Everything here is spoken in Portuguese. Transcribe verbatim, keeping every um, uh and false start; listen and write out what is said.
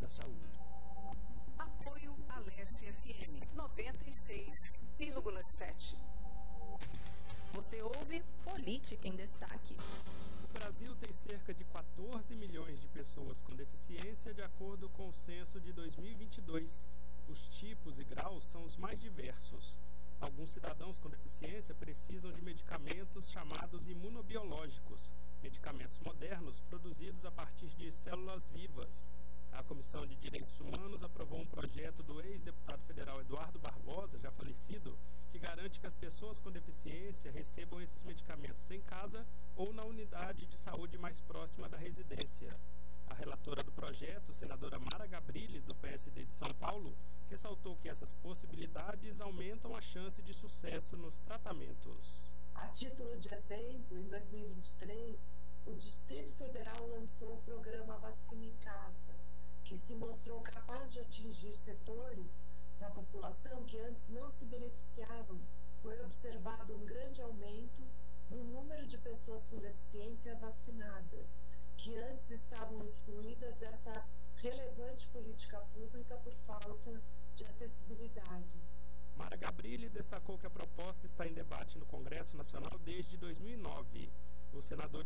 da Saúde. Apoio Aleste F M noventa e seis vírgula sete. Você ouve Política em Destaque. O Brasil tem cerca de quatorze milhões de pessoas com deficiência, de acordo com o censo de dois mil e vinte e dois. Os tipos e graus são os mais diversos. Alguns cidadãos com deficiência precisam de medicamentos chamados imunobiológicos, medicamentos modernos produzidos a partir de células vivas. A Comissão de Direitos Humanos aprovou um projeto do ex-deputado federal Eduardo Barbosa, já falecido, que garante que as pessoas com deficiência recebam esses medicamentos em casa ou na unidade de saúde mais próxima da residência. A relatora do projeto, senadora Mara Gabrilli, do P S D de São Paulo, ressaltou que essas possibilidades aumentam a chance de sucesso nos tratamentos. A título de exemplo, em dois mil e vinte e três, o Distrito Federal lançou o programa Vacina em Casa, que se mostrou capaz de atingir setores da população que antes não se beneficiavam. Foi observado um grande aumento no número de pessoas com deficiência vacinadas, que antes estavam excluídas dessa relevante política pública por falta de acessibilidade. Mara Gabrilli destacou que a proposta está em debate no Congresso Nacional desde dois mil e nove. Os senadores